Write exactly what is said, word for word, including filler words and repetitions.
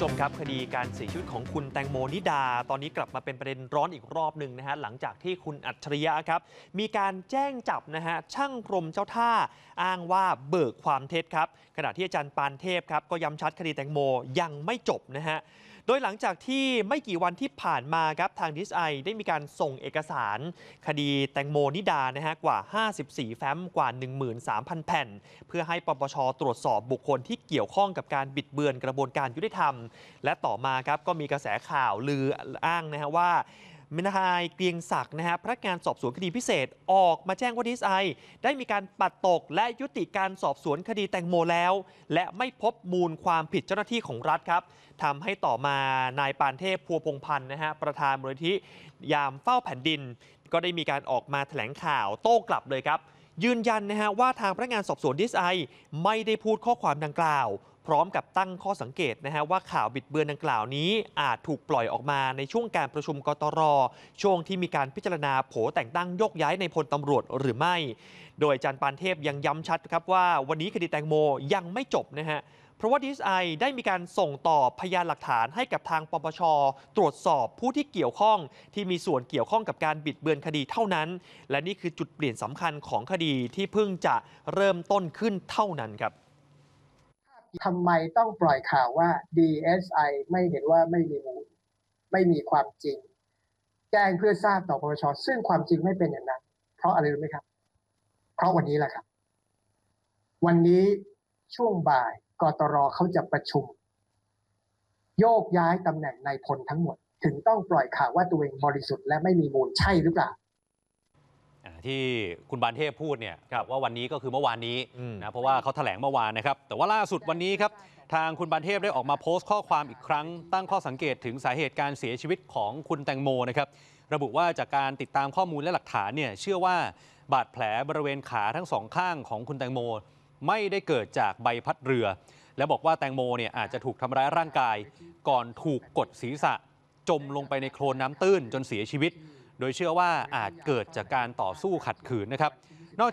ผู้ชมครับคดีการเสียชีวิตของคุณแตงโมนิดาตอนนี้กลับมาเป็นประเด็นร้อนอีกรอบหนึ่งนะฮะหลังจากที่คุณอัจฉริยะครับมีการแจ้งจับนะฮะช่างกรมเจ้าท่าอ้างว่าเบิกความเท็จครับขณะที่อาจารย์ปานเทพครับก็ย้ำชัดคดีแตงโมยังไม่จบนะฮะโดยหลังจากที่ไม่กี่วันที่ผ่านมาครับทางดีเอสไอได้มีการส่งเอกสารคดีแตงโมนิดานะฮะกว่าห้าสิบสี่แฟ้มกว่า หนึ่งหมื่นสามพัน แผ่นเพื่อให้ปปชตรวจสอบบุคคลที่เกี่ยวข้องกับการบิดเบือนกระบวนการยุติธรรมและต่อมาครับก็มีกระแสข่าวลืออ้างนะฮะว่ามินายเกรียงศักดิ์นะฮะพนักงานสอบสวนคดีพิเศษออกมาแจ้งว่าดีเอสไอได้มีการปัดตกและยุติการสอบสวนคดีแตงโมแล้วและไม่พบมูลความผิดเจ้าหน้าที่ของรัฐครับทำให้ต่อมานายปานเทพพัวพงพันธ์นะฮะประธานมูลนิธิยามเฝ้าแผ่นดินก็ได้มีการออกมาแถลงข่าวโต้กลับเลยครับยืนยันนะฮะว่าทางพนักงานสอบสวนดีเอสไอไม่ได้พูดข้อความดังกล่าวพร้อมกับตั้งข้อสังเกตนะฮะว่าข่าวบิดเบือนดังกล่าวนี้อาจถูกปล่อยออกมาในช่วงการประชุมกตรช่วงที่มีการพิจารณาโผแต่งตั้งโยกย้ายในพลตำรวจหรือไม่โดยอาจารย์ปานเทพยังย้ำชัดครับว่าวันนี้คดีแตงโมยังไม่จบนะฮะเพราะว่า ดี เอส ไอ ได้มีการส่งต่อพยานหลักฐานให้กับทางปปชตรวจสอบผู้ที่เกี่ยวข้องที่มีส่วนเกี่ยวข้องกับการบิดเบือนคดีเท่านั้นและนี่คือจุดเปลี่ยนสำคัญของคดีที่เพิ่งจะเริ่มต้นขึ้นเท่านั้นครับทำไมต้องปล่อยข่าวว่า ดี เอส ไอ ไม่เห็นว่าไม่มีมูลไม่มีความจริงแจ้งเพื่อทราบต่อปปชซึ่งความจริงไม่เป็นอย่างนั้นเพราะอะไรรู้ไหมครับเพราะวันนี้แหละครับวันนี้ช่วงบ่ายกตรเขาจะประชุมโยกย้ายตำแหน่งนายพลทั้งหมดถึงต้องปล่อยข่าวว่าตัวเองบริสุทธิ์และไม่มีมูลใช่หรือเปล่าที่คุณบานเทพพูดเนี่ยว่าวันนี้ก็คือเมื่อวานนี้นะเพราะว่าเขาแถลงเมื่อวานนะครับแต่ว่าล่าสุดวันนี้ครับทางคุณบานเทพได้ออกมาโพสต์ข้อความอีกครั้งตั้งข้อสังเกตถึงสาเหตุการเสียชีวิตของคุณแตงโมนะครับระบุว่าจากการติดตามข้อมูลและหลักฐานเนี่ยเชื่อว่าบาดแผลบริเวณขาทั้งสองข้างของคุณแตงโมไม่ได้เกิดจากใบพัดเรือและบอกว่าแตงโมเนี่ยอาจจะถูกทำร้ายร่างกายก่อนถูกกดศีรษะจมลงไปในโคลนน้ำตื้นจนเสียชีวิตโดยเชื่อว่าอาจเกิดจากการต่อสู้ขัดขืนนะครับ